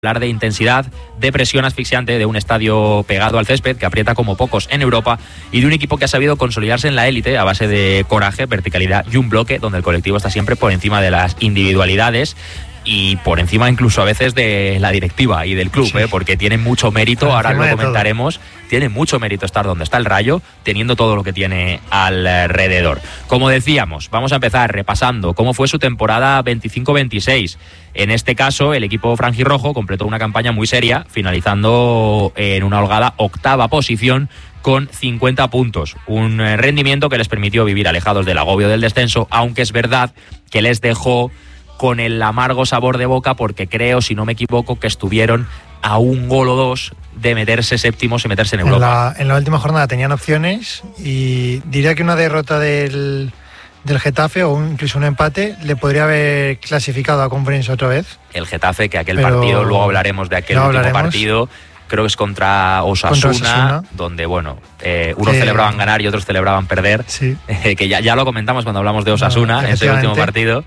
Hablar de intensidad, de presión asfixiante, de un estadio pegado al césped que aprieta como pocos en Europa y de un equipo que ha sabido consolidarse en la élite a base de coraje, verticalidad y un bloque donde el colectivo está siempre por encima de las individualidades y por encima incluso a veces de la directiva y del club, sí. Porque tiene mucho mérito, ahora lo comentaremos, tiene mucho mérito estar donde está el Rayo, teniendo todo lo que tiene alrededor. Como decíamos, vamos a empezar repasando cómo fue su temporada 25-26. En este caso, el equipo franjirrojo completó una campaña muy seria, finalizando en una holgada 8ª posición con 50 puntos. Un rendimiento que les permitió vivir alejados del agobio del descenso, aunque es verdad que les dejó con el amargo sabor de boca porque creo, si no me equivoco, que estuvieron a un gol o dos de meterse séptimos y meterse en Europa. En la última jornada tenían opciones y diría que una derrota del Getafe o incluso un empate le podría haber clasificado a Conference otra vez. El Getafe, que aquel partido, luego hablaremos de aquel último partido, creo que es contra Osasuna, donde, bueno, unos celebraban ganar y otros celebraban perder, sí. Que ya lo comentamos cuando hablamos de Osasuna, ese último partido.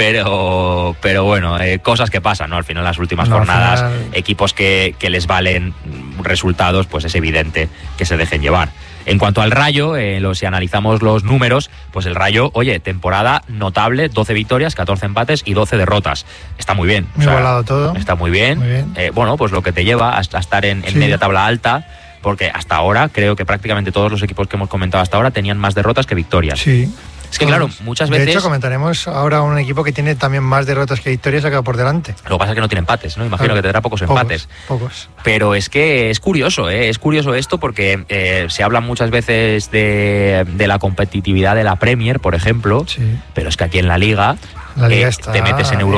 Pero bueno, cosas que pasan, ¿no? Al final, en las últimas jornadas, equipos que les valen resultados, pues es evidente que se dejen llevar. En cuanto al Rayo, si analizamos los números, pues el Rayo, oye, temporada notable, 12 victorias, 14 empates y 12 derrotas. Está muy bien. Muy igualado todo. Está muy bien. Muy bien. Bueno, pues lo que te lleva a estar en media tabla alta, porque hasta ahora creo que prácticamente todos los equipos que hemos comentado hasta ahora tenían más derrotas que victorias. Sí. Es que claro, muchas veces... De hecho, comentaremos ahora un equipo que tiene también más derrotas que victorias acá por delante. Lo que pasa es que no tiene empates, ¿no? Imagino que tendrá pocos empates. Pocos. Pero es que es curioso, ¿eh? Es curioso esto porque se habla muchas veces de la competitividad de la Premier, por ejemplo, sí. Pero es que aquí en la Liga te metes en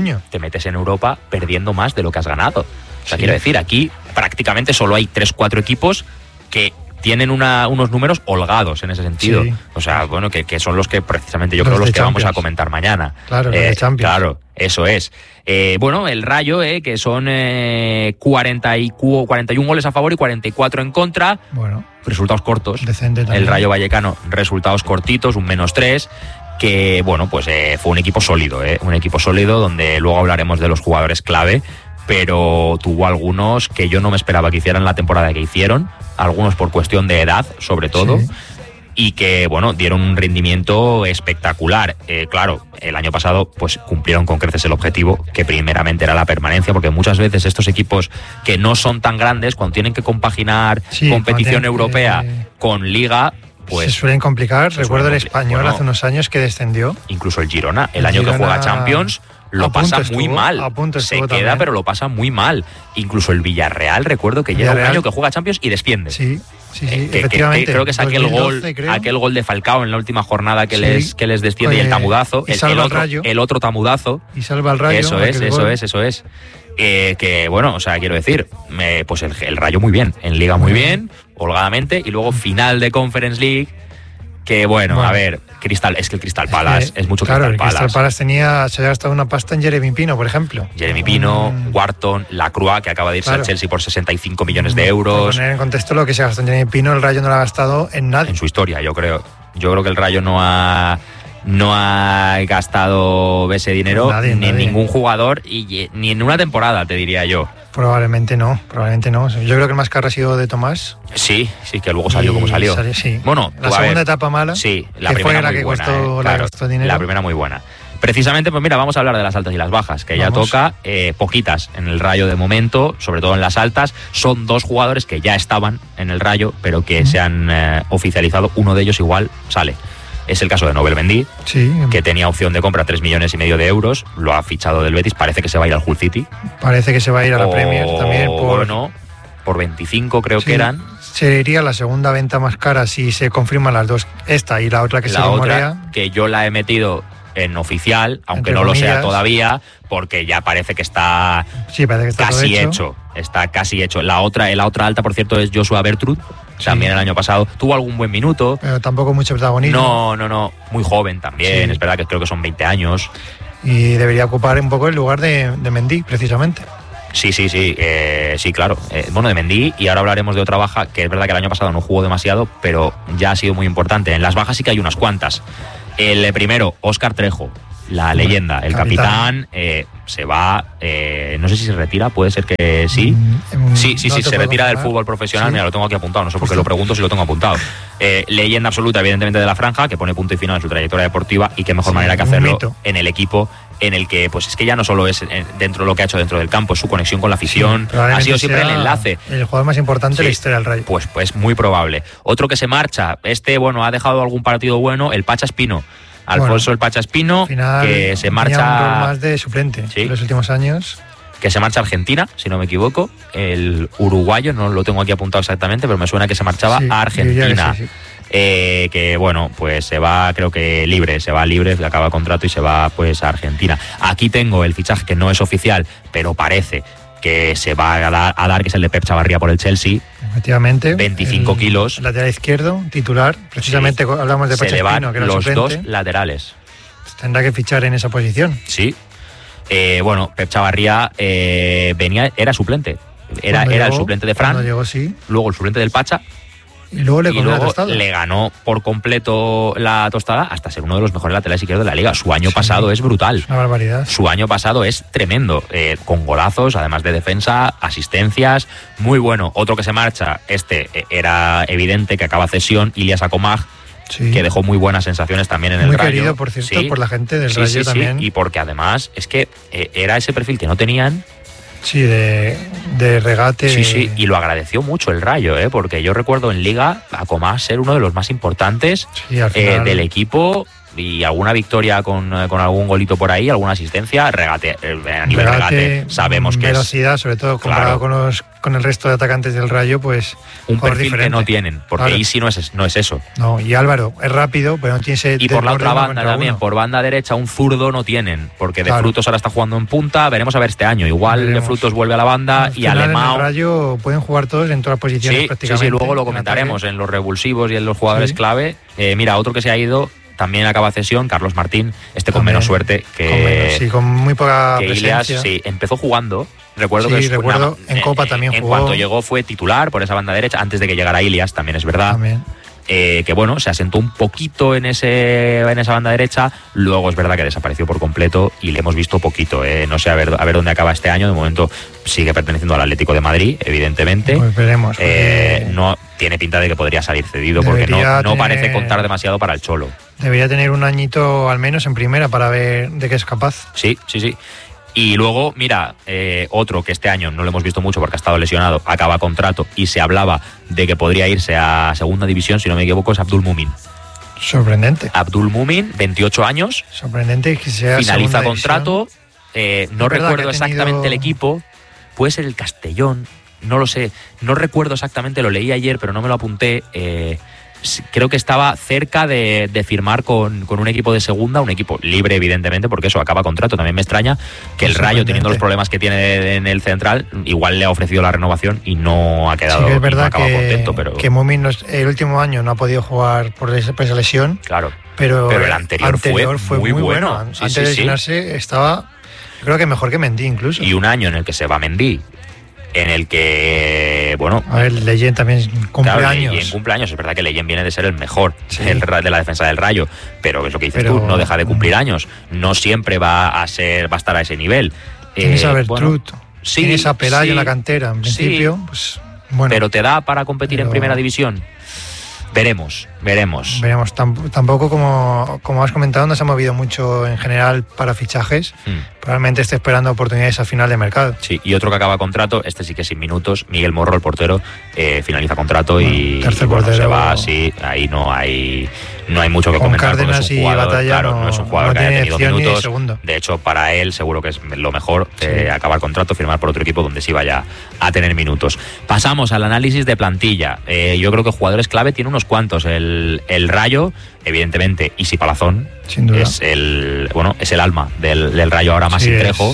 Europa perdiendo más de lo que has ganado. O sea, quiero decir, aquí prácticamente solo hay 3-4 equipos que tienen unos números holgados en ese sentido. Sí. O sea, bueno, que son los que precisamente yo creo los que Champions vamos a comentar mañana. Claro, de Champions. Claro, eso es. Bueno, el Rayo, que son 41 goles a favor y 44 en contra. Bueno. Resultados cortos. Decente también. El Rayo Vallecano, resultados cortitos, un -3. Que, bueno, pues fue un equipo sólido, un equipo sólido donde luego hablaremos de los jugadores clave, pero tuvo algunos que yo no me esperaba que hicieran la temporada que hicieron, algunos por cuestión de edad, sobre todo, sí. Y que, bueno, dieron un rendimiento espectacular. Claro, el año pasado pues cumplieron con creces el objetivo, que primeramente era la permanencia, porque muchas veces estos equipos que no son tan grandes, cuando tienen que compaginar competición europea con Liga, pues se suelen complicar. Recuerdo el Español hace unos años que descendió. Incluso el Girona, el año que juega Champions, lo pasa muy mal. Se queda, también. Pero lo pasa muy mal. Incluso el Villarreal, recuerdo que llega un año que juega Champions y desciende. Sí, efectivamente. Creo que es 2012, aquel gol de Falcao en la última jornada que les desciende, y el tamudazo. Y salva el Rayo. El otro tamudazo. Y salva el Rayo. Eso es. Que bueno, o sea, quiero decir, pues el Rayo muy bien, en Liga muy bien, holgadamente, y luego final de Conference League, que bueno, a ver, es que el Crystal Palace es mucho Crystal Palace. El Crystal Palace se había gastado una pasta en Jeremy Pino, por ejemplo. Jeremy Pino, Wharton, Lacroix, que acaba de irse al Chelsea por 65 millones de euros. Por poner en contexto lo que se gastó en Jeremy Pino, el Rayo no lo ha gastado en nada. En su historia, yo creo. Yo creo que el Rayo no ha gastado ese dinero en ningún jugador y ni en una temporada, te diría yo. Probablemente no. Yo creo que el más caro ha sido de Tomás. Sí, que luego salió como salió. Sí. Bueno, la segunda etapa mala. Sí, la primera fue la que costó dinero. La primera muy buena. Precisamente, pues mira, vamos a hablar de las altas y las bajas, que ya toca poquitas en el Rayo de momento, sobre todo en las altas. Son 2 jugadores que ya estaban en el Rayo, pero que se han oficializado. Uno de ellos igual sale. Es el caso de Nobel Mendy, que tenía opción de compra 3,5 millones de euros, lo ha fichado del Betis, parece que se va a ir al Hull City. Parece que se va a ir a la Premier también por 25 creo que eran. Sería la segunda venta más cara si se confirman las dos, esta y la otra que se rumorea. Que yo la he metido en oficial, aunque no lo sea todavía, porque ya parece que está, casi hecho. Está casi hecho. La otra alta, por cierto, es Joshua Bertrud. También el año pasado tuvo algún buen minuto, pero tampoco mucho protagonismo. No, muy joven también, es verdad que creo que son 20 años. Y debería ocupar un poco el lugar de Mendy, precisamente. Sí, claro. Bueno, de Mendy, y ahora hablaremos de otra baja, que es verdad que el año pasado no jugó demasiado, pero ya ha sido muy importante. En las bajas sí que hay unas cuantas. El primero, Óscar Trejo. la leyenda, el capitán, se va, no sé si se retira, puede ser que sí. Sí, se retira del fútbol profesional, mira, lo tengo aquí apuntado, no sé por qué lo pregunto si lo tengo apuntado. Leyenda absoluta, evidentemente, de la franja, que pone punto y final en su trayectoria deportiva, y qué mejor manera que hacerlo en el equipo en el que, pues es que ya no solo es dentro de lo que ha hecho dentro del campo, es su conexión con la afición, ha sido siempre el enlace. El jugador más importante de la historia del Rayo. Pues muy probable. Otro que se marcha, ha dejado algún partido bueno, el Pacha Espino. Alfonso el Pacha Espino, que se marcha... un rol más de suplente en los últimos años. Que se marcha a Argentina, si no me equivoco. El uruguayo, no lo tengo aquí apuntado exactamente, pero me suena que se marchaba a Argentina. Que bueno, pues se va, creo que libre, acaba el contrato y se va pues a Argentina. Aquí tengo el fichaje que no es oficial, pero parece que se va a dar, que es el de Pep Chavarría por el Chelsea. Efectivamente. 25 kilos. Lateral izquierdo, titular. Precisamente hablamos de Pacha Espino, que era los suplente. Dos laterales. Pues tendrá que fichar en esa posición. Sí. Pep Chavarría era suplente. Era el suplente de Fran. Llegó, sí. Luego el suplente del Pacha. Y luego le ganó por completo la tostada hasta ser uno de los mejores laterales izquierdos de la liga. Su año pasado es brutal. Es una barbaridad. Su año pasado es tremendo, con golazos, además de defensa, asistencias, muy bueno. Otro que se marcha, era evidente que acaba cesión, Ilias Akomaj, que dejó muy buenas sensaciones también en el Rayo. Muy querido, por cierto, por la gente del Rayo también. Y porque además es que era ese perfil que no tenían. Sí, de regate. Sí, y lo agradeció mucho el Rayo, porque yo recuerdo en Liga a Comas ser uno de los más importantes del equipo, y alguna victoria con algún golito por ahí, alguna asistencia, regate, a nivel regate sabemos que velocidad, sobre todo comparado con el resto de atacantes del Rayo, pues un perfil diferente que no tienen, porque Isi no es eso. No, y Álvaro es rápido, pero no tiene ese... Y por la otra banda también, por banda derecha, un zurdo no tienen, porque De Frutos ahora está jugando en punta, veremos a ver este año, igual De Frutos vuelve a la banda y Alemão... En el Rayo pueden jugar todos en todas las posiciones prácticamente. Sí, luego lo comentaremos en los revulsivos y en los jugadores clave. Mira, otro que se ha ido... También acaba cesión, Carlos Martín, con menos suerte que... con muy poca presencia. Ilias, empezó jugando. Recuerdo en Copa también jugó. En cuanto llegó fue titular por esa banda derecha, antes de que llegara Ilias, también es verdad. Que bueno, se asentó un poquito en esa banda derecha, luego es verdad que desapareció por completo y le hemos visto poquito. No sé, a ver dónde acaba este año. De momento sigue perteneciendo al Atlético de Madrid, evidentemente. Pues veremos. No tiene pinta de que podría salir cedido, porque no parece contar demasiado para el Cholo. Debería tener un añito al menos en primera para ver de qué es capaz. Sí. Y luego, mira, otro que este año no lo hemos visto mucho porque ha estado lesionado, acaba contrato y se hablaba de que podría irse a segunda división, si no me equivoco, es Abdul Mumin. Sorprendente. Abdul Mumin, 28 años. Sorprendente que sea finaliza contrato. No recuerdo exactamente el equipo. Puede ser el Castellón, no lo sé. No recuerdo exactamente, lo leí ayer, pero no me lo apunté. Creo que estaba cerca de firmar con un equipo de segunda, un equipo libre, evidentemente, porque eso acaba contrato. También me extraña que el Rayo, teniendo los problemas que tiene en el central, igual le ha ofrecido la renovación y no ha quedado, es verdad, no acaba contento. Pero que Mumin el último año no ha podido jugar por esa lesión. Claro, pero el anterior fue muy bueno. Antes de lesionarse estaba, yo creo que mejor que Mendy incluso. Y un año en el que se va Mendy, en el que, bueno... A ver, Leyen también cumple años. Y en cumpleaños, es verdad que Leyen viene de ser el mejor de la defensa del Rayo, pero es lo que dices tú, no deja de cumplir años, no siempre va a estar a ese nivel. Tienes a Bertrud, tienes a Pelayo en la cantera, en principio, pues bueno. Pero ¿te da para competir en primera división? Veremos. Tampoco, como has comentado, no se ha movido mucho en general para fichajes. Probablemente esté esperando oportunidades al final de mercado. Sí, y otro que acaba contrato, este sí que sin minutos, Miguel Morro, el portero, finaliza contrato y portero, se va así. Ahí no hay mucho que comentar. Cárdenas porque es un jugador, Batalla, no es un jugador que haya tenido minutos. De hecho, para él seguro que es lo mejor acabar contrato, firmar por otro equipo donde sí vaya a tener minutos. Pasamos al análisis de plantilla. Yo creo que jugadores clave tiene unos cuantos. El Rayo, evidentemente, Isi Palazón, sin duda, es el alma del Rayo ahora más Trejo.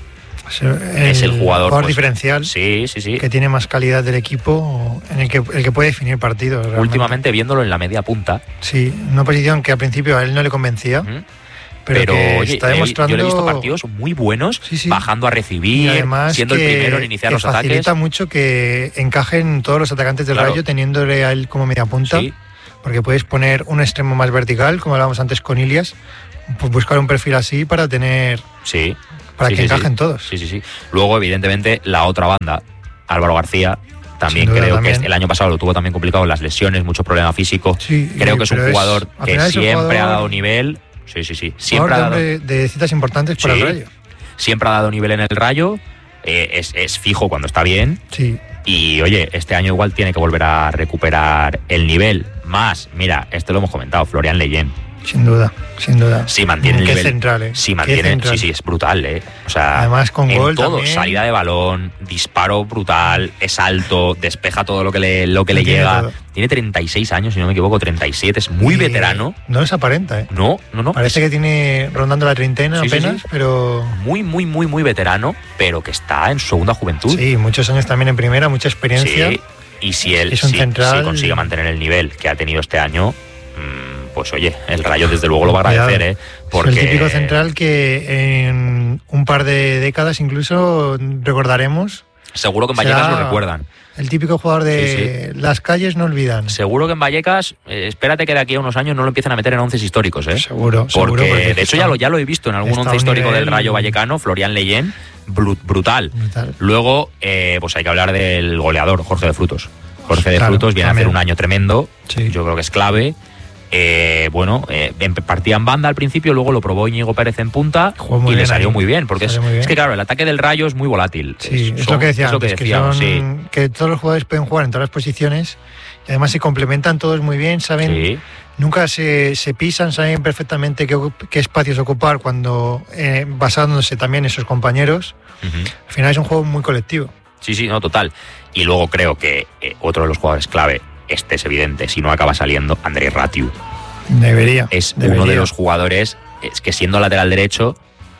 Es el jugador diferencial, que tiene más calidad del equipo, en el que puede definir partidos. Realmente. Últimamente viéndolo en la media punta. Sí, una posición que al principio a él no le convencía. Pero oye, está demostrando... yo le he visto partidos muy buenos, bajando a recibir, además siendo el primero en iniciar los ataques. Facilita mucho que encajen todos los atacantes del Rayo teniéndole a él como media punta, porque puedes poner un extremo más vertical, como hablábamos antes con Ilias, pues buscar un perfil así para tener... Sí. Para que encajen todos. Sí. Luego, evidentemente, la otra banda, Álvaro García, también duda, creo también. que el año pasado lo tuvo también complicado, las lesiones, mucho problema físico. Sí, creo que es un pero jugador al que final es un siempre ha jugador- dado nivel. Sí. Siempre ha dado, de citas importantes para el Rayo. siempre ha dado nivel en el Rayo. Es fijo cuando está bien. Sí. Y oye, este año igual tiene que volver a recuperar el nivel. Más, mira, esto lo hemos comentado, Florian Leyen. Sin duda. Si mantiene el Qué nivel. central, ¿eh? Si Qué mantiene, central. sí, es brutal, O sea, Además, con en gol todo, también. salida de balón, disparo brutal, es alto, despeja todo lo que le Tiene llega. todo. Tiene 36 años, si no me equivoco, 37, es muy Y veterano. No les aparenta, ¿eh? No. Parece que tiene rondando la treintena Sí, apenas, sí. pero... Muy veterano, pero que está en su segunda juventud. Sí, muchos años también en primera, mucha experiencia. Sí, y si él Es un central- si consigue mantener el nivel que ha tenido este año, pues oye, el Rayo desde luego lo va a agradecer, Cuidado. Porque Es el típico central que en un par de décadas incluso recordaremos. seguro que en será Vallecas lo recuerdan. El típico jugador de las calles no olvidan. Seguro que en Vallecas, espérate que de aquí a unos años no lo empiecen a meter en 11 históricos, Seguro, Porque porque de hecho ya lo he visto en algún está a 11 un histórico del nivel- Rayo Vallecano, Florian Leyen, brutal. Brutal. Luego, pues hay que hablar del goleador, Jorge de Frutos. Jorge de Claro, Frutos viene también. a hacer un año tremendo, Sí. yo creo que es clave. Partía en banda al principio, luego lo probó Íñigo Pérez en punta Jugó muy y le bien salió ahí. muy bien, porque Salió muy bien. es que claro, el ataque del Rayo es muy volátil. Sí, es lo que decía antes, que decíamos, que todos los jugadores pueden jugar en todas las posiciones y además se complementan todos muy bien, saben, Sí. nunca se pisan, saben perfectamente qué espacios ocupar cuando basándose también en sus compañeros. Ujú. Al final es un juego muy colectivo. Sí, no, total. Y luego creo que otro de los jugadores clave, este es evidente, si no acaba saliendo, Andrei Ratiu. Debería. Es debería. uno de los jugadores, es que siendo lateral derecho,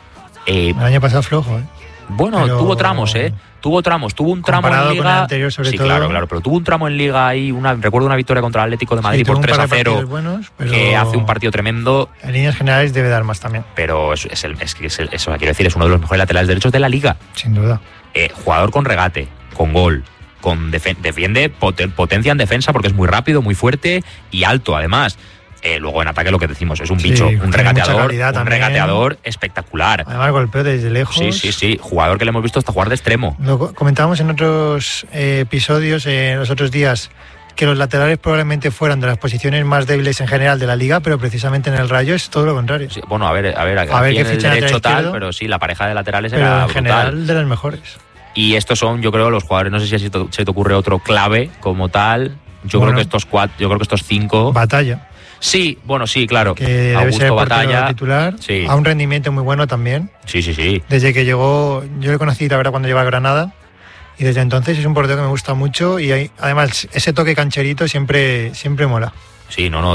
El año pasado flojo, ¿eh? bueno, Pero- tuvo tramos, tuvo un tramo Comparado en con Liga. el anterior, sobre sí, todo. claro, pero tuvo un tramo en Liga ahí, recuerdo una victoria contra el Atlético de Madrid Sí, tuvo por un par de 3-0, partidos buenos, pero que hace un partido tremendo, en líneas generales debe dar más también, pero eso quiero decir, es uno de los mejores laterales derechos de la Liga. sin duda. Jugador con regate, con gol, defiende, potencia en defensa porque es muy rápido, muy fuerte y alto además. Luego en ataque lo que decimos, es un Sí, bicho, tiene un mucha regateador, calidad también. espectacular. Además golpeo desde lejos. Sí, jugador que le hemos visto hasta jugar de extremo. Lo comentábamos en otros episodios, en los otros días, que los laterales probablemente fueran de las posiciones más débiles en general de la liga, pero precisamente en el Rayo es todo lo contrario. Sí, bueno, a ver aquí qué en el ficha derecho lateral tal, izquierdo, pero sí, la pareja de laterales pero era en brutal. general de las mejores. Y estos son, yo creo, los jugadores, no sé si se te ocurre otro clave como tal. Yo Bueno. creo que estos 5. Batalla, Sí, bueno, sí, claro. que debe ser Augusto el portero Batalla. titular, Sí. a un rendimiento muy bueno también. Sí. Desde que llegó, yo le conocí la verdad cuando llegó a Granada y desde entonces es un portero que me gusta mucho y además ese toque cancherito siempre mola. Sí, no,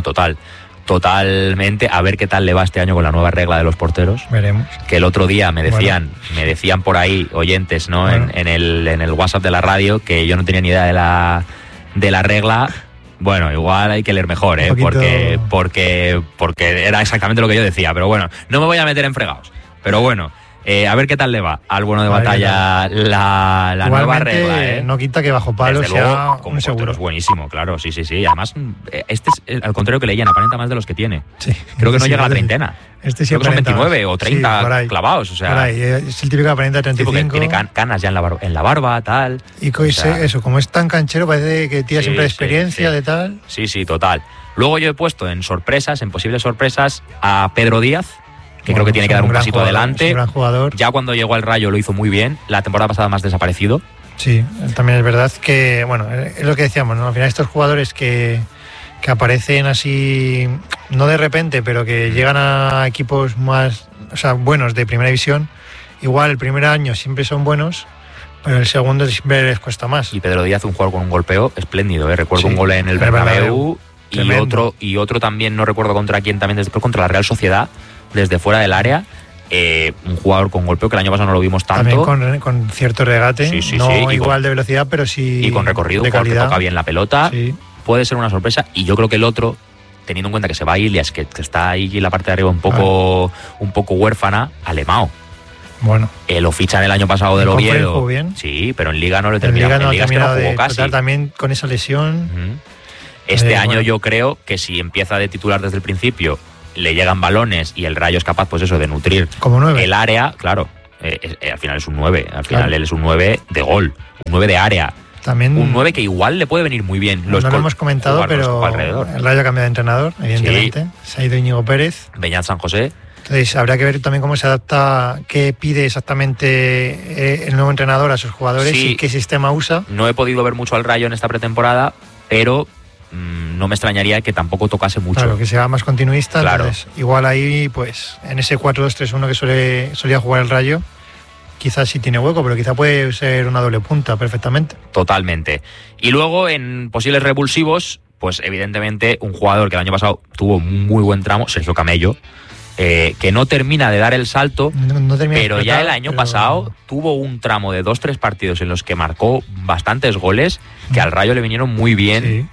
totalmente. A ver qué tal le va este año con la nueva regla de los porteros. Veremos. Que el otro día me decían por ahí oyentes, ¿no? Bueno. En el WhatsApp de la radio que yo no tenía ni idea de la regla. Bueno, igual hay que leer mejor, Un poquito- porque era exactamente lo que yo decía, pero bueno, no me voy a meter en fregados. Pero bueno, a ver qué tal le va al bueno de A ver Batalla la nueva Igualmente, regla, no quita que bajo palo Desde sea luego, un como seguro. portero es buenísimo, claro, sí. Además, este es al contrario que Leyen, aparenta más de los que tiene. Sí. Creo que no Sí, llega a la sí. treintena. Este sí Creo que son aparenta más. 29 o 30 Sí, por ahí. clavados, o sea, Por ahí, es el típico que aparenta sí, porque 35. tiene canas ya en la barba, tal. Y o sea, eso, como es tan canchero, parece que tira Sí, siempre de sí, experiencia, sí. de tal. Sí, total. Luego yo he puesto en posibles sorpresas, a Pedro Díaz, que creo que tiene que dar un gran pasito jugador, adelante. es un gran jugador. Ya cuando llegó al Rayo lo hizo muy bien, la temporada pasada más desaparecido. Sí, también es verdad que, bueno, es lo que decíamos, ¿no? Al final estos jugadores que aparecen así, no de repente, pero que llegan a equipos más, o sea, buenos de primera división, igual el primer año siempre son buenos, pero el segundo siempre les cuesta más. Y Pedro Díaz, un jugador con un golpeo espléndido, ¿eh? Recuerdo Sí, un gol en el el Bernabéu Bernabéu. Tremendo. y otro también, no recuerdo contra quién, también después contra la Real Sociedad, desde fuera del área. Un jugador con golpeo que el año pasado no lo vimos tanto. También con cierto regate, Sí, no y igual con- de velocidad, pero sí y con recorrido, de un jugador que calidad. toca bien la pelota. Sí. Puede ser una sorpresa. Y yo creo que el otro, teniendo en cuenta que se va a Ilias, que está ahí en la parte de arriba un poco huérfana, Alemão. Bueno, Lo fichan el año pasado del En Conference Oviedo. jugó bien. Sí, pero en Liga no lo en terminó. Liga no ha es que no terminado de jugó casi. explotar también con esa lesión. Ujú. Este año bueno. yo creo que si empieza de titular desde el principio le llegan balones y el Rayo es capaz, pues eso, de nutrir como 9. el área, claro, al final es un 9, al final Claro. él es un 9 de gol, un 9 de área. También Un 9 que igual le puede venir muy bien. no lo hemos comentado, pero alrededor. el Rayo ha cambiado de entrenador, evidentemente. Sí. Se ha ido Íñigo Pérez. Beñat San José. Entonces habrá que ver también cómo se adapta, qué pide exactamente el nuevo entrenador a sus jugadores y qué sistema usa. No he podido ver mucho al Rayo en esta pretemporada, pero no me extrañaría que tampoco tocase mucho. Claro, que sea más continuista. Claro. Entonces, igual ahí, pues, en ese 4-2-3-1 que solía jugar el Rayo, quizás sí tiene hueco, pero quizá puede ser una doble punta perfectamente. Totalmente. Y luego, en posibles revulsivos, pues evidentemente un jugador que el año pasado tuvo un muy buen tramo, Sergio Camello, que no termina de dar el salto, no pero ya el año pasado tuvo un tramo de 2-3 partidos en los que marcó bastantes goles, que al Rayo le vinieron muy bien. Sí.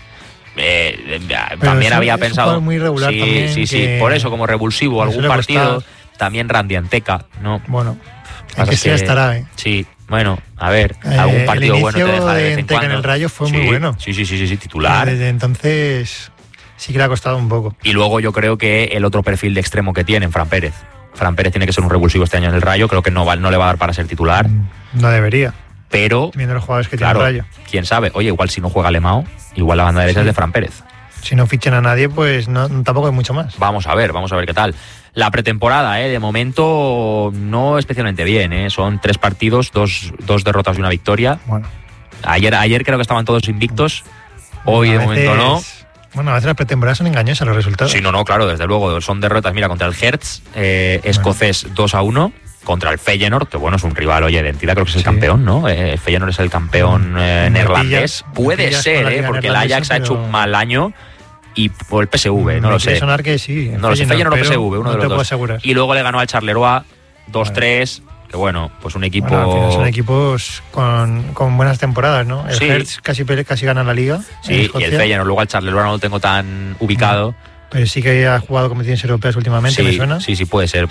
También había pensado... muy regular también, sí, por eso, como revulsivo, algún partido, también Randy Anteca, ¿no? Bueno, en que sea estará, ¿eh? Sí, bueno, a ver, algún partido bueno te deja de vez en cuando. En el Rayo fue muy bueno. Sí, titular. Desde entonces sí que le ha costado un poco. Y luego yo creo que el otro perfil de extremo que tiene, Fran Pérez. Fran Pérez tiene que ser un revulsivo este año en el Rayo, creo que no le va a dar para ser titular. No debería. Pero, viendo los jugadores que claro, tiene el Rayo. Quién sabe, oye, igual si no juega Lemao, igual la banda derecha es de Fran Pérez. Si no fichan a nadie, pues tampoco hay mucho más. Vamos a ver qué tal. La pretemporada, de momento no especialmente bien, son 3 partidos, dos derrotas y una victoria. Bueno. Ayer creo que estaban todos invictos, hoy de momento no. Bueno, a veces las pretemporadas son engañosas los resultados. Sí, no, claro, desde luego, son derrotas. Mira, contra el Hertz, escocés 2-1, contra el Feyenoord, que bueno, es un rival, oye, de entidad, creo que es el campeón, ¿no? El Feyenoord es el campeón neerlandés. Puede ser, porque el Ajax ha hecho un mal año. Y por el PSV, no lo sé. Sonar que sí. No lo sé, Feyenoord o PSV, uno de los dos. Asegurar. Y luego le ganó al Charleroi 2-3, que bueno, pues un equipo... Bueno, al final son equipos con buenas temporadas, ¿no? El Hertz casi gana la Liga. Sí, y el Feyenoord, luego al Charleroi no lo tengo tan ubicado. Pero sí que ha jugado competiciones europeas últimamente, me suena. Sí, puede ser.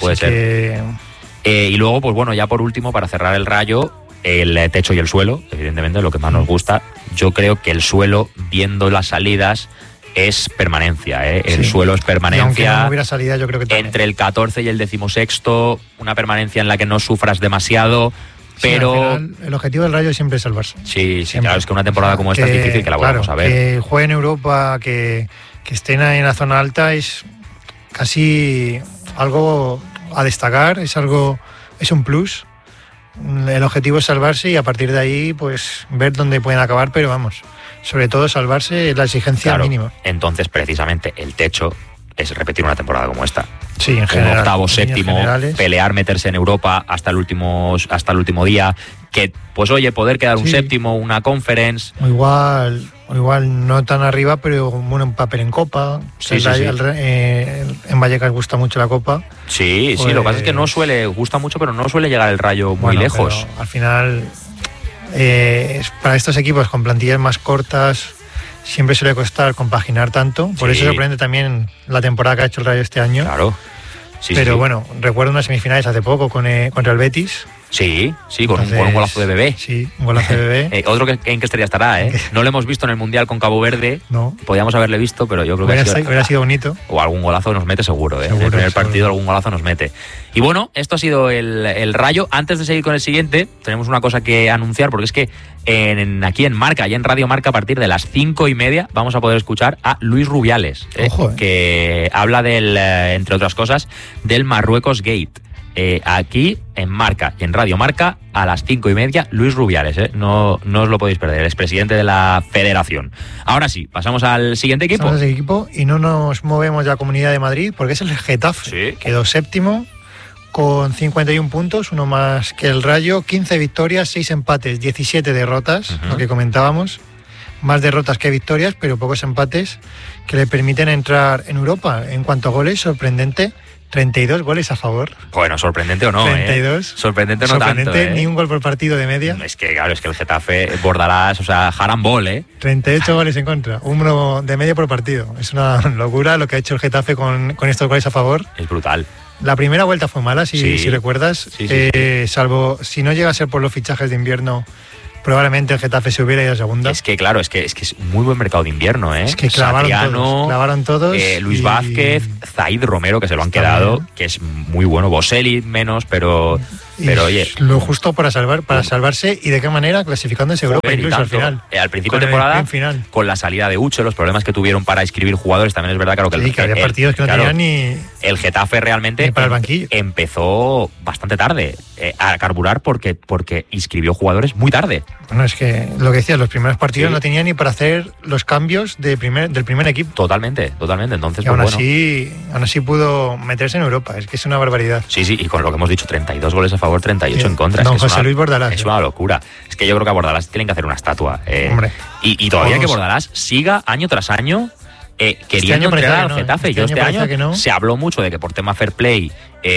Y luego, pues bueno, ya por último, para cerrar el Rayo, el techo y el suelo, evidentemente, lo que más nos gusta. Yo creo que el suelo, viendo las salidas, es permanencia, el suelo es permanencia. Y aunque no hubiera salida, yo creo que también. Entre el 14 y el 16º, una permanencia en la que no sufras demasiado, pero... Al final, el objetivo del Rayo siempre es salvarse. Sí, claro, es que una temporada como esta es difícil que la volvamos a ver. Que juegue en Europa, que estén en la zona alta, es casi algo a destacar, es un plus. El objetivo es salvarse y a partir de ahí, pues, ver dónde pueden acabar, pero vamos, sobre todo salvarse es la exigencia mínima. Entonces, precisamente, el techo es repetir una temporada como esta. Sí, en general. Un octavo, séptimo, pelear, meterse en Europa hasta el último día, que, pues oye, poder quedar un séptimo, una conference. O igual no tan arriba, pero un papel en Copa. En Vallecas gusta mucho la Copa. Sí, lo que pasa es que gusta mucho, pero no suele llegar el Rayo muy lejos. Al final, para estos equipos con plantillas más cortas, siempre suele costar compaginar tanto. Por eso sorprende también la temporada que ha hecho el Rayo este año. Claro. Pero bueno, recuerdo unas semifinales hace poco contra el Betis. Sí, con un golazo de Bebé. Sí, un golazo de Bebé. Otro que en qué estrella estará, ¿eh? No lo hemos visto en el Mundial con Cabo Verde. No. Podíamos haberle visto, pero yo creo que hubiera sido bonito. O algún golazo nos mete seguro, ¿eh? En el primer partido algún golazo nos mete. Y bueno, esto ha sido el Rayo. Antes de seguir con el siguiente, tenemos una cosa que anunciar, porque es que aquí en Marca, y en Radio Marca, a partir de las 5:30, vamos a poder escuchar a Luis Rubiales, que habla entre otras cosas, del Marruecos Gate. Aquí en Marca y en Radio Marca a las 5:30, Luis Rubiales, no os lo podéis perder, es presidente de la federación. Ahora sí, pasamos al siguiente equipo. Pasamos al equipo y no nos movemos de la Comunidad de Madrid, porque es el Getafe. Sí. Quedó séptimo con 51 puntos, uno más que el Rayo, 15 victorias, 6 empates, 17 derrotas, lo que comentábamos. Más derrotas que victorias, pero pocos empates que le permiten entrar en Europa. En cuanto a goles, sorprendente, 32 goles a favor. Bueno, sorprendente o no, 32. Sorprendente no tanto, ni un gol por partido de media. Es que, claro, el Getafe bordarás, jarambol, 38 goles en contra, uno de media por partido. Es una locura lo que ha hecho el Getafe con estos goles a favor. Es brutal. La primera vuelta fue mala, si recuerdas. Sí. Salvo si no llega a ser por los fichajes de invierno, probablemente el Getafe se hubiera ido a segunda. Es que claro, es que es muy buen mercado de invierno, ¿eh? Es que clavaron todos. Luis Vázquez, Zaid Romero, que se lo han quedado, bien, que es muy bueno. Boselli menos, pero oye, lo justo para salvarse, y de qué manera, clasificándose a Europa incluso al final. Al principio de temporada, con la salida de Uche, los problemas que tuvieron para inscribir jugadores, también es verdad, claro, que había partidos que no tenían ni el Getafe realmente ni para el banquillo. Empezó bastante tarde a carburar porque inscribió jugadores muy tarde. Bueno, es que lo que decía, los primeros partidos no tenían ni para hacer los cambios del primer equipo. Totalmente. Entonces, y aún así pudo meterse en Europa. Es que es una barbaridad. Sí, y con lo que hemos dicho, 32 goles a favor, 38 en contra. Don José Luis Bordalás. Es una locura. Es que yo creo que a Bordalás tienen que hacer una estatua. Hombre. Y todavía que Bordalás siga año tras año queriendo entrenar al Getafe. Este año se habló mucho de que por tema fair play,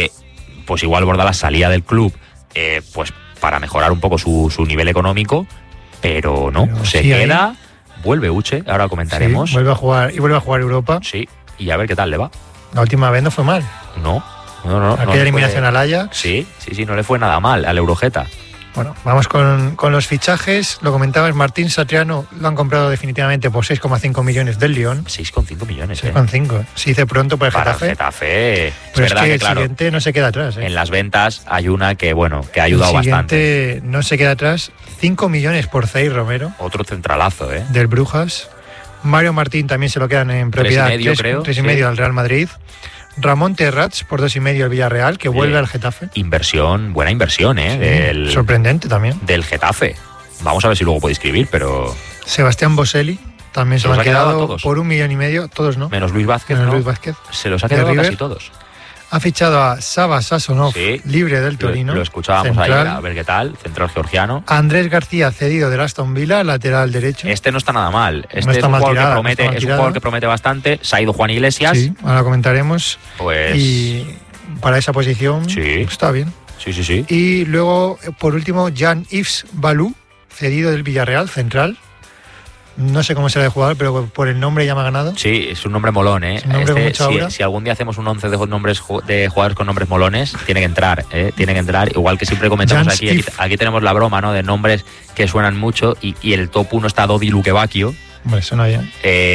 pues igual Bordalás salía del club, pues para mejorar un poco su nivel económico, pero no, se queda, ahí. Vuelve Uche, ahora comentaremos. Sí, vuelve a jugar Europa. Sí, y a ver qué tal le va. La última vez no fue mal. No. Aquella eliminación al Ajax. Sí, no le fue nada mal al Eurogeta. Bueno, vamos con los fichajes. Lo comentabas, Martín Satriano lo han comprado definitivamente por 6,5 millones del Lyon. 6,5 millones. 6,5. Se dice pronto para el Getafe. Pero es que el siguiente no se queda atrás. En las ventas hay una que ha ayudado bastante. El siguiente no se queda atrás. 5 millones por Zaid Romero. Otro centralazo, del Brujas. Mario Martín también se lo quedan en propiedad. 3,5 al Real Madrid. Ramón Terrats por 2,5 al Villarreal, que vuelve al Getafe. Buena inversión, sorprendente también. Del Getafe. Vamos a ver si luego puede inscribir, pero... Sebastián Boselli también se lo han quedado por 1,5 millones, todos no. Menos Luis Vázquez, Luis Vázquez. Se los ha quedado casi todos. Ha fichado a Sava Sasonov, libre del Torino. Lo escuchábamos central. Ahí, a ver qué tal, central georgiano. Andrés García, cedido del Aston Villa, lateral derecho. Este no está nada mal. Es un jugador que promete bastante. Se ha ido Juan Iglesias. Sí, ahora comentaremos. Pues... Y para esa posición está bien. Sí. Y luego, por último, Jean-Yves Balou, cedido del Villarreal, central. No sé cómo será de jugador, pero por el nombre ya me ha ganado. Sí, es un nombre molón, ¿eh? Es un nombre con mucha aura. Si algún día hacemos un 11 de jugadores con nombres molones, tiene que entrar, Tiene que entrar. Igual que siempre comentamos aquí tenemos la broma, ¿no? De nombres que suenan mucho y el top 1 está Dodi Lukebakio. Hombre, suena bien.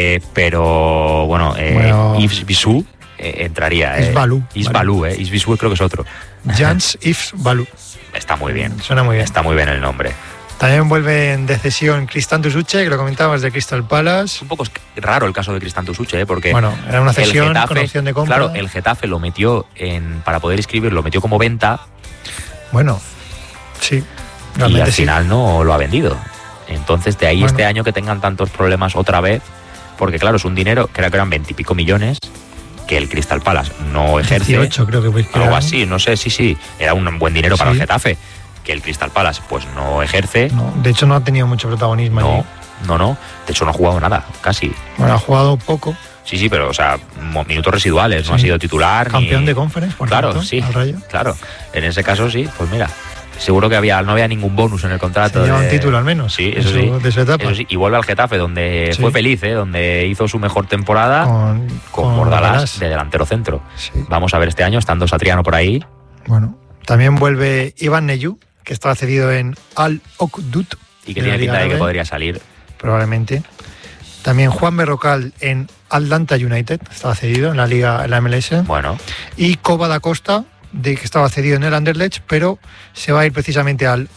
Pero, bueno, Yves Bisou entraría. Yves Balou. Yves Bisou creo que es otro. Jean-Yves Balou. Está muy bien. Suena muy bien. Está muy bien el nombre. También vuelve en decisión Cristantus Uche, que lo comentábamos, de Crystal Palace. Es un poco raro el caso de Cristantus Uche, porque... Bueno, era una cesión con opción de compra. Claro, el Getafe lo metió para poder inscribir, lo metió como venta. Bueno, sí. Y al final no lo ha vendido. Entonces, de ahí este año que tengan tantos problemas otra vez, porque claro, es un dinero, creo que eran 20 y pico millones, que el Crystal Palace no ejerce. 18 creo que fue. Algo así, no sé, sí. Era un buen dinero para el Getafe. Que el Crystal Palace pues no ejerce. No, de hecho no ha tenido mucho protagonismo. No. De hecho no ha jugado nada, casi. Bueno, ha jugado poco. Sí, pero o sea, minutos residuales, no ha sido titular. Campeón de Conference, por claro, sí. Al Rayo. Claro, en ese caso sí, pues mira. Seguro que no había ningún bonus en el contrato. Lleva un título al menos. Sí, eso sí. De su etapa. Eso sí. Y vuelve al Getafe, donde fue feliz, donde hizo su mejor temporada con Bordalás de delantero centro. Sí. Vamos a ver este año, estando Satriano por ahí. Bueno, también vuelve Iván Neyu, que estaba cedido en Al-Okdut. Y que tiene pinta de que podría salir. Probablemente. También Juan Berrocal en Atlanta United, estaba cedido en la MLS. Bueno. Y Coba da Costa, que estaba cedido en el Anderlecht, pero se va a ir precisamente al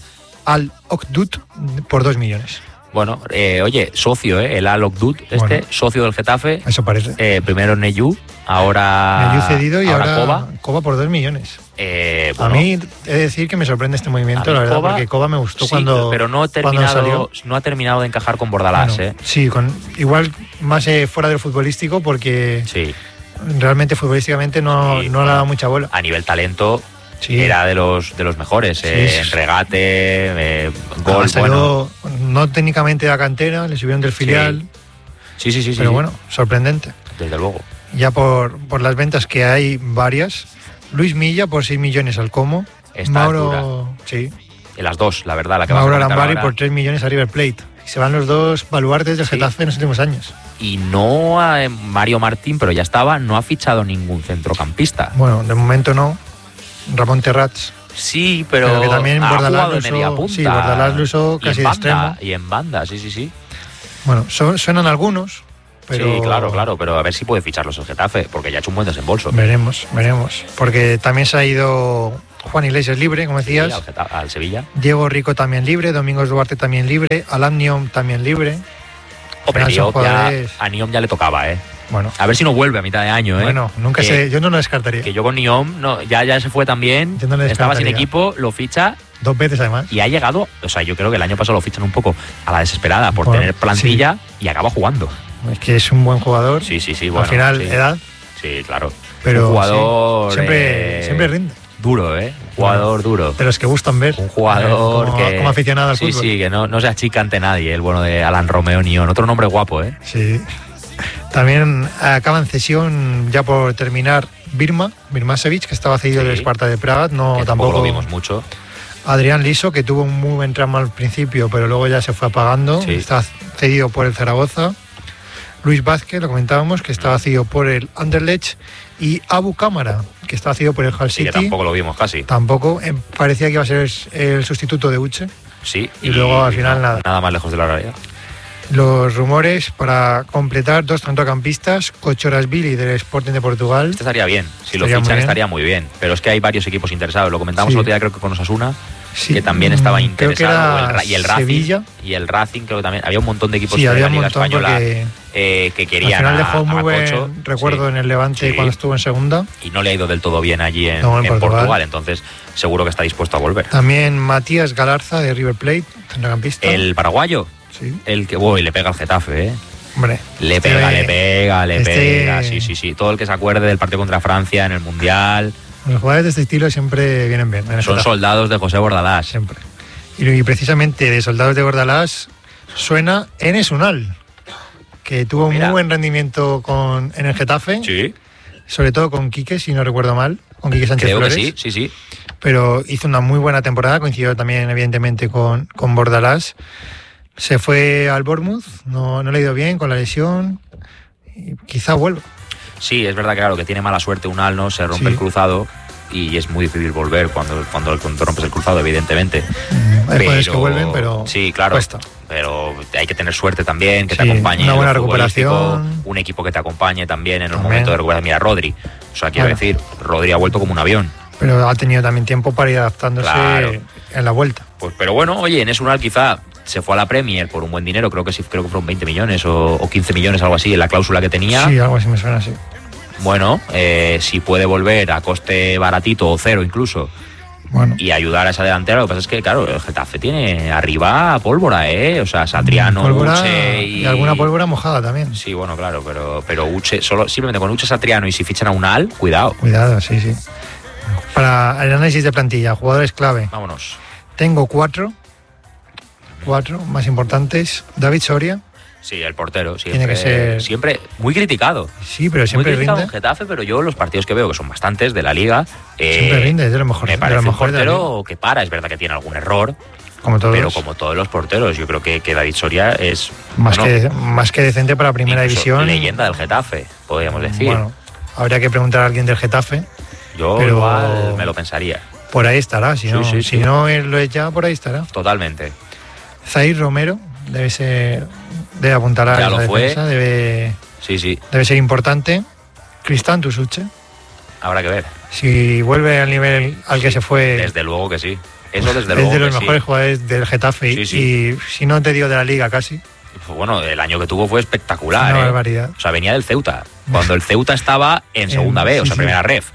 Al-Okdut por 2 millones. Bueno, oye, socio, el Al-Okdut, socio del Getafe. Eso parece. Primero Neyu, ahora Neyu cedido y ahora Coba por 2 millones. Bueno, a mí he de decir que me sorprende este movimiento, la verdad, porque Coba me gustó cuando pero no ha terminado de encajar con Bordalás. Sí, igual más fuera del futbolístico, porque realmente futbolísticamente no le ha dado mucha bola. A nivel talento era de los mejores, en regate, gol, salió, no técnicamente de la cantera, le subieron del filial. Sí. Pero bueno, sorprendente. Desde luego. Ya por las ventas, que hay varias. Luis Milla por 6 millones al Como. Mauro, en las dos, la verdad. Mauro Arambari por 3 millones a River Plate. Se van los dos baluartes del Getafe en los últimos años. Y no a Mario Martín, pero ya estaba, no ha fichado ningún centrocampista. Bueno, de momento no. Ramón Terrats. Sí, pero que también ha Bordalás jugado de media punta. Sí, Bordalás lo usó casi de extremo. Y en banda, sí. Bueno, suenan algunos, pero... Sí, claro, pero a ver si puede ficharlos el Getafe, porque ya ha hecho un buen desembolso. Veremos. Porque también se ha ido Juan Iglesias libre, como decías. Sí, al Sevilla. Diego Rico también libre, Domingos Duarte también libre, Alan Niom también libre. Hombre, a Niom ya le tocaba, ¿eh? Bueno, a ver si no vuelve a mitad de año, ¿eh? Bueno, nunca sé, yo no lo descartaría. Que yo con Niom ya se fue también. Yo no estaba sin equipo, lo ficha. 2 veces además. Y ha llegado, o sea, yo creo que el año pasado lo fichan un poco a la desesperada por tener plantilla y acaba jugando. Es que es un buen jugador. Sí, bueno. Al final, sí. edad. Sí, claro. Pero un jugador siempre rinde. Duro, ¿eh? Un jugador duro. De los que gustan ver. Un jugador como aficionado al fútbol. Sí, que no se achica ante nadie, el bueno de Alan Romeo Nión. Otro nombre guapo, ¿eh? Sí. También acaba en cesión, ya por terminar, Birmancevic, que estaba cedido del Sparta de Praga. No, tampoco lo vimos mucho. Adrián Liso, que tuvo un muy buen tramo al principio, pero luego ya se fue apagando. Sí. Está cedido por el Zaragoza. Luis Vázquez, lo comentábamos, que estaba cedido por el Anderlecht. Y Abu Cámara, que estaba cedido por el Hull City. Que tampoco lo vimos casi. Tampoco. Parecía que iba a ser el sustituto de Uche. Sí. Y luego al final nada. Nada más lejos de la realidad. Los rumores para completar 2 centrocampistas, Cochorasvili del Sporting de Portugal. Este estaría bien, si lo fichan estaría muy bien, pero es que hay varios equipos interesados, lo comentamos el otro día creo que con Osasuna, que también estaba interesado, y el Racing, Sevilla. Y el Racing creo que también, había un montón de equipos de la Liga Española que querían. Al final dejó muy buen recuerdo en el Levante cuando estuvo en segunda. Y no le ha ido del todo bien allí en Portugal, entonces seguro que está dispuesto a volver. También Matías Galarza de River Plate, centrocampista. El paraguayo. Sí. El que le pega al Getafe, ¿eh? Hombre, le pega. Sí. Todo el que se acuerde del partido contra Francia en el Mundial. Los jugadores de este estilo siempre vienen bien. Son soldados de José Bordalás. Siempre. Y precisamente de soldados de Bordalás suena Enes Unal, que tuvo un muy buen rendimiento en el Getafe. Sí. Sobre todo con Quique, si no recuerdo mal. Con Quique Sánchez Creo Flores. Que sí. Pero hizo una muy buena temporada, coincidió también evidentemente con Bordalás. Se fue al Bournemouth, no le ha ido bien con la lesión, y quizá vuelva. Sí, es verdad que claro, que tiene mala suerte Unal, ¿no? Se rompe el cruzado y es muy difícil volver cuando rompes el cruzado, evidentemente. Hay jugadores que vuelven, pero sí, claro, cuesta. Pero hay que tener suerte también, que te acompañe. Una buena recuperación. Un equipo que te acompañe también en el momento de recuperación. Mira, Rodri, o sea, quiero decir, Rodri ha vuelto como un avión. Pero ha tenido también tiempo para ir adaptándose en la vuelta. Pues, pero bueno, oye, Enes Unal quizá se fue a la Premier por un buen dinero, creo que fueron 20 millones o 15 millones, algo así, en la cláusula que tenía. Sí, algo así me suena así. Bueno, si puede volver a coste baratito o cero incluso, y ayudar a esa delantera, lo que pasa es que, claro, el Getafe tiene arriba pólvora, ¿eh? O sea, Satriano, Uche y alguna pólvora mojada también. Sí, bueno, claro, pero Uche, simplemente con Uche, Satriano y si fichan a Unal, cuidado. Cuidado, sí. Para el análisis de plantilla, jugadores clave. Vámonos. Tengo 4 más importantes. David Soria. Sí, el portero. Tiene que ser siempre muy criticado. Sí, pero siempre muy criticado rinde. En Getafe, pero yo los partidos que veo, que son bastantes de la Liga, siempre rinde, es de lo mejor. Me parece un portero que para. Es verdad que tiene algún error, como todos. Pero como todos los porteros, yo creo que David Soria es más que decente para primera división. Leyenda del Getafe, podríamos decir. Bueno, habría que preguntar a alguien del Getafe. Yo igual me lo pensaría. Por ahí estará, si no lo es ya, por ahí estará. Totalmente. Zair Romero debe apuntar a la defensa, debe ser importante. Cristán Tusuche. Habrá que ver. Si vuelve al nivel al que se fue. Desde luego que sí. Eso desde luego. Es de los mejores jugadores del Getafe y si no te digo de la Liga casi. Pues bueno, el año que tuvo fue espectacular. Una barbaridad. O sea, venía del Ceuta. Cuando el Ceuta estaba en segunda B, o sea, primera ref.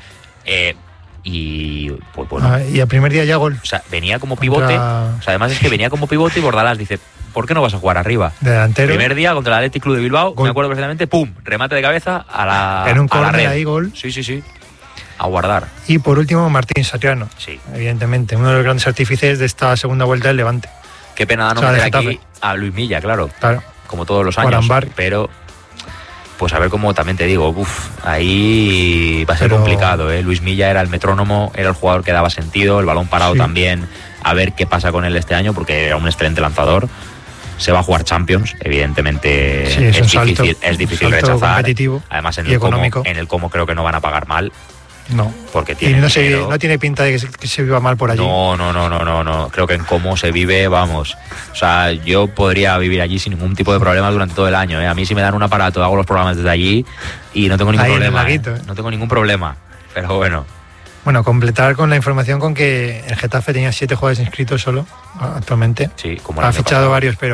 Y pues bueno. Y el primer día ya gol. O sea, venía como pivote. O sea, además es que venía como pivote y Bordalás dice, ¿por qué no vas a jugar arriba? De delantero. Primer día contra el Athletic Club de Bilbao, gol. Me acuerdo perfectamente, ¡pum! Remate de cabeza a la en un córner ahí, gol. Sí. A guardar. Y por último, Martín Satriano. Sí. Evidentemente, uno de los grandes artífices de esta segunda vuelta del Levante. Qué pena no meter aquí a Luis Milla, claro. Como todos los años. Pero pues a ver cómo también te digo, ahí va a ser complicado, ¿eh? Luis Milla era el metrónomo, era el jugador que daba sentido, el balón parado también, a ver qué pasa con él este año, porque era un excelente lanzador. Se va a jugar Champions, evidentemente es difícil rechazar. Competitivo además en y económico. En el cómo creo que no van a pagar mal. No. Porque Y tiene no dinero. tiene pinta de que se viva mal por allí. No. Creo que en cómo se vive, vamos. O sea, yo podría vivir allí sin ningún tipo de problema durante todo el año. A mí si me dan un aparato, hago los programas desde allí y no tengo ningún Ahí en el problema. laguito, No tengo ningún problema. Pero bueno. Bueno, completar con la información con que el Getafe tenía 7 jugadores inscritos solo actualmente. Sí, como el Ha año fichado pasado. varios, pero